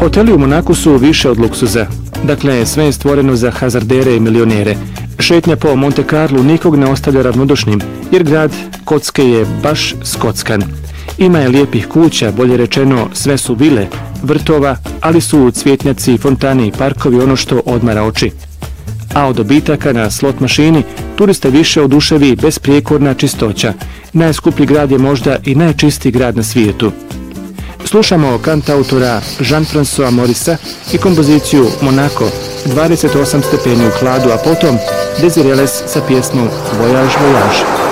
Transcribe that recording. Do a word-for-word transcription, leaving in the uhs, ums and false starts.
Hoteli u Monaku su više od luksuza. Dakle, sve je stvoreno za hazardere i milionere. Šetnja po Monte Carlu nikog ne ostavlja ravnodušnim, jer grad kocke je baš skockan. Ima je lijepih kuća, bolje rečeno sve su vile, vrtova, ali su cvjetnjaci, fontani i parkovi ono što odmara oči. A od dobitaka na slot mašini turiste više oduševi besprijekorna čistoća. Najskuplji grad je možda i najčistiji grad na svijetu. Slušamo kantautora Jean-François Morisa i kompoziciju Monaco, dvadeset osam stepeni u hladu, a potom Desireles sa pjesmom Voyage, Voyage.